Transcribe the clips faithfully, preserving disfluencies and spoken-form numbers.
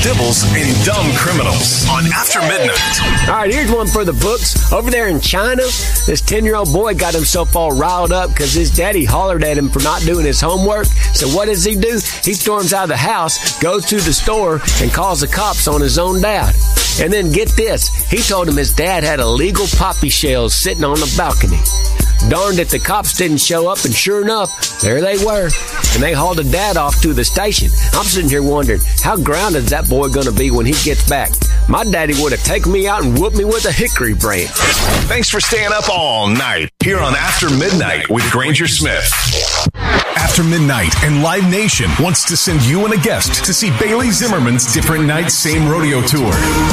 dibbles, and dumb criminals on After Midnight. All right, here's one for the books. Over there in China, this ten-year-old boy got himself all riled up because his daddy hollered at him for not doing his homework. So what does he do? He storms out of the house, goes to the store, and calls the cops on his own dad. And then get this, he told him his dad had illegal poppy shells sitting on the balcony. Darned if the cops didn't show up, and sure enough, there they were. And they hauled the dad off to the station. I'm sitting here wondering, how grounded is that boy going to be when he gets back? My daddy would have taken me out and whooped me with a hickory branch. Thanks for staying up all night here on After Midnight with Granger Smith. After Midnight and Live Nation wants to send you and a guest to see Bailey Zimmerman's Different Nights, Same Rodeo Tour.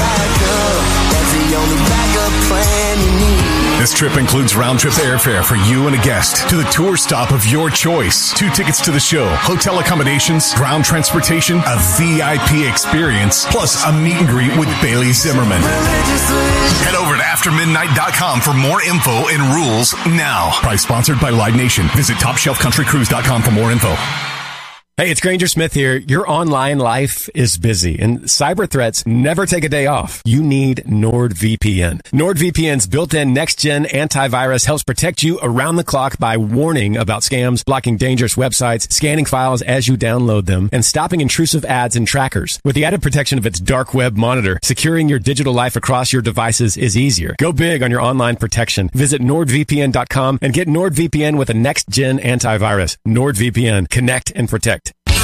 This trip includes round-trip airfare for you and a guest to the tour stop of your choice. Two tickets to the show, hotel accommodations, ground transportation, a V I P experience, plus a meet and greet with Bailey Zimmerman. Head over to after midnight dot com for more info and rules now. Price sponsored by Live Nation. Visit top shelf country cruise dot com for more info. Hey, it's Granger Smith here. Your online life is busy, and cyber threats never take a day off. You need NordVPN. NordVPN's built-in next-gen antivirus helps protect you around the clock by warning about scams, blocking dangerous websites, scanning files as you download them, and stopping intrusive ads and trackers. With the added protection of its dark web monitor, securing your digital life across your devices is easier. Go big on your online protection. Visit nord v p n dot com and get NordVPN with a next-gen antivirus. NordVPN. Connect and protect.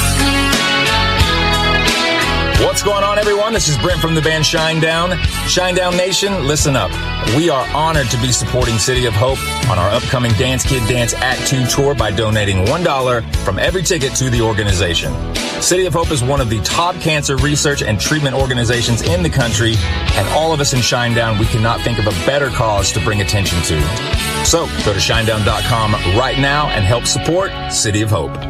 What's going on, everyone? This is Brent from the band Shinedown. Shinedown Nation, listen up. We are honored to be supporting City of Hope on our upcoming Dance Kid Dance Act two tour by donating one dollar from every ticket to the organization. City of Hope is one of the top cancer research and treatment organizations in the country, and all of us in Shinedown, we cannot think of a better cause to bring attention to. So go to shinedown dot com right now and help support City of Hope.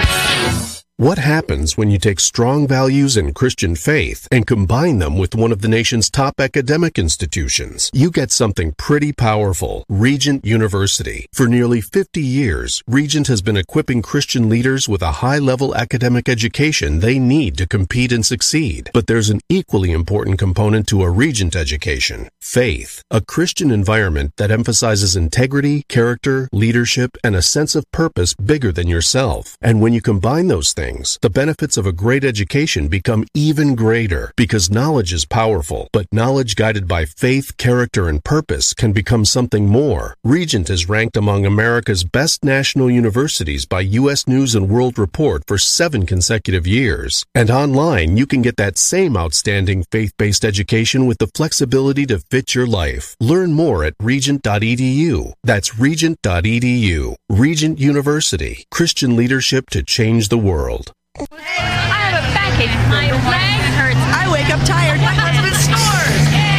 What happens when you take strong values in Christian faith and combine them with one of the nation's top academic institutions? You get something pretty powerful. Regent University. For nearly fifty years, Regent has been equipping Christian leaders with a high-level academic education they need to compete and succeed. But there's an equally important component to a Regent education: faith. A Christian environment that emphasizes integrity, character, leadership, and a sense of purpose bigger than yourself. And when you combine those things, the benefits of a great education become even greater, because knowledge is powerful, but knowledge guided by faith, character, and purpose can become something more. Regent is ranked among America's best national universities by U S News and World Report for seven consecutive years. And online, you can get that same outstanding faith-based education with the flexibility to fit your life. Learn more at regent dot e d u. That's regent dot e d u. Regent University. Christian leadership to change the world. Hey, I have a backache. My leg hurts. I wake up tired. My husband snores.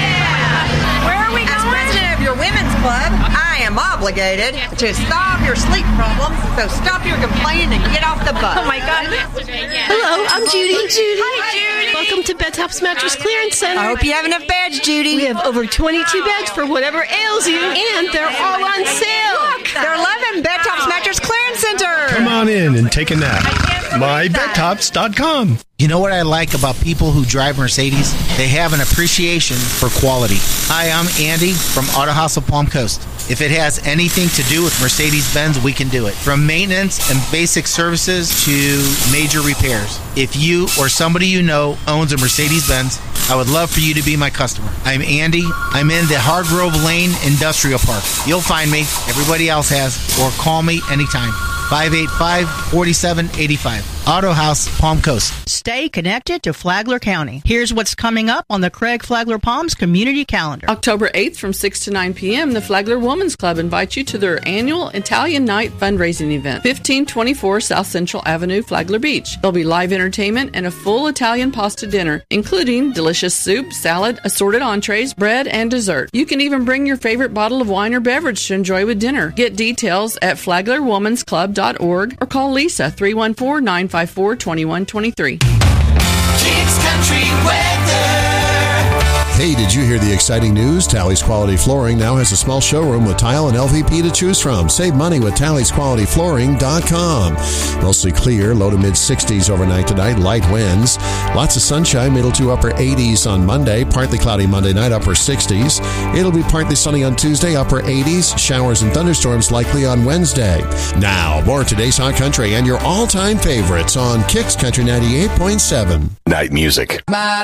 Yeah. Where are we going? As president of your women's club, I am obligated to solve your sleep problems. So stop your complaining and get off the bus. Oh my God. Hello, I'm Judy. Judy. Hi, Judy. Welcome to Bedtops Mattress Clearance Center. I hope you have enough beds, Judy. We have over twenty-two beds for whatever ails you, and they're all on sale. Look, they're eleven Bedtops Mattress Clearance Center. Come on in and take a nap. my bedtops dot com. You know what I like about people who drive Mercedes? They have an appreciation for quality. Hi, I'm Andy from Auto House of Palm Coast. If it has anything to do with Mercedes-Benz, we can do it. From maintenance and basic services to major repairs. If you or somebody you know owns a Mercedes-Benz, I would love for you to be my customer. I'm Andy. I'm in the Hargrove Lane Industrial Park. You'll find me. Everybody else has. Or call me anytime. five eight five, four seven eight five. Auto House, Palm Coast. Stay connected to Flagler County. Here's what's coming up on the Craig Flagler Palms community calendar. October eighth from six to nine p.m., the Flagler Women's Club invites you to their annual Italian Night fundraising event, fifteen twenty-four South Central Avenue, Flagler Beach. There'll be live entertainment and a full Italian pasta dinner, including delicious soup, salad, assorted entrees, bread, and dessert. You can even bring your favorite bottle of wine or beverage to enjoy with dinner. Get details at flagler womans club dot org or call Lisa, three one four, nine five four, two one two three. Kicks Country Weather. Hey, did you hear the exciting news? Tally's Quality Flooring now has a small showroom with tile and L V P to choose from. Save money with Tally's Quality Flooring dot com. Mostly clear, low to mid sixties overnight tonight, light winds. Lots of sunshine, middle to upper eighties on Monday. Partly cloudy Monday night, upper sixties. It'll be partly sunny on Tuesday, upper eighties. Showers and thunderstorms likely on Wednesday. Now, more of today's Hot Country and your all-time favorites on Kicks Country ninety-eight point seven. Night music.